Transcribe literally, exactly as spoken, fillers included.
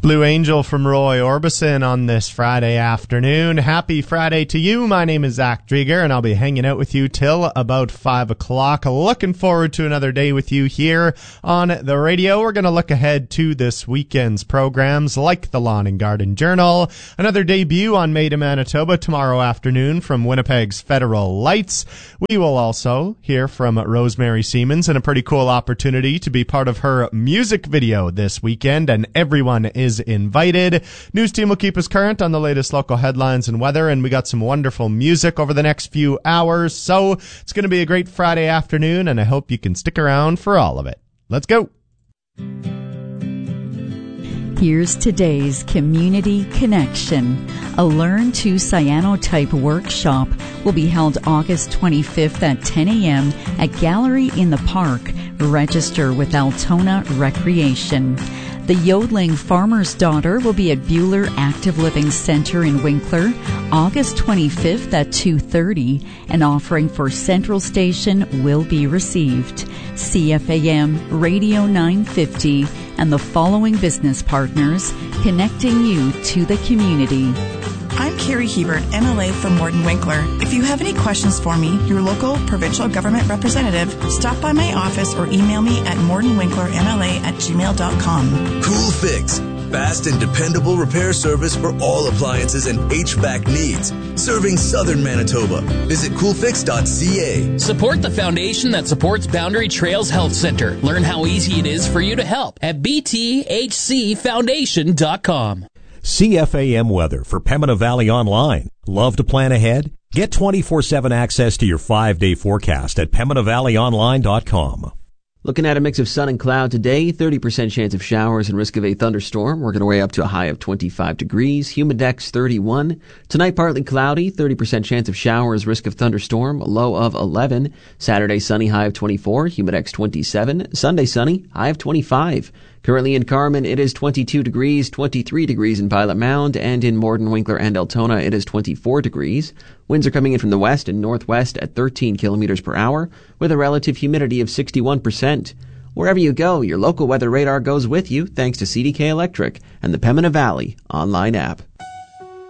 Blue Angel from Roy Orbison on this Friday afternoon. Happy Friday to you. My name is Zach Drieger, and I'll be hanging out with you till about five o'clock. Looking forward to another day with you here on the radio. We're going to look ahead to this weekend's programs like the Lawn and Garden Journal, another debut on Made in Manitoba tomorrow afternoon from Winnipeg's Federal Lights. We will also hear from Rosemary Siemens and a pretty cool opportunity to be part of her music video this weekend, and everyone is invited. News team will keep us current on the latest local headlines and weather, and we got some wonderful music over the next few hours. So it's going to be a great Friday afternoon, and I hope you can stick around for all of it. Let's go. Here's today's Community Connection. A Learn to Cyanotype workshop will be held August twenty-fifth at ten a.m. at Gallery in the Park. Register with Altona Recreation. The Yodeling Farmer's Daughter will be at Buhler Active Living Center in Winkler, August twenty-fifth at two thirty. An offering for Central Station will be received. C F A M Radio nine fifty and the following business partners connecting you to the community. I'm Carrie Hebert, M L A from Morden Winkler. If you have any questions for me, your local provincial government representative, stop by my office or email me at mordenwinklermla at gmail dot com. Cool Fix. Fast and dependable repair service for all appliances and H V A C needs. Serving southern Manitoba. Visit cool fix dot c a. Support the foundation that supports Boundary Trails Health Center. Learn how easy it is for you to help at b t h c foundation dot com. C F A M weather for Pembina Valley Online. Love to plan ahead? Get twenty-four seven access to your five-day forecast at pembina valley online dot com. Looking at a mix of sun and cloud today, thirty percent chance of showers and risk of a thunderstorm. Working our way up to a high of twenty-five degrees. Humidex thirty-one. Tonight partly cloudy, thirty percent chance of showers, risk of thunderstorm, a low of eleven. Saturday sunny, high of twenty-four. Humidex twenty-seven. Sunday sunny, high of twenty-five. Currently in Carman, it is twenty-two degrees, twenty-three degrees in Pilot Mound, and in Morden, Winkler, and Altona, it is twenty-four degrees. Winds are coming in from the west and northwest at thirteen kilometers per hour, with a relative humidity of sixty-one percent. Wherever you go, your local weather radar goes with you, thanks to C D K Electric and the Pembina Valley online app.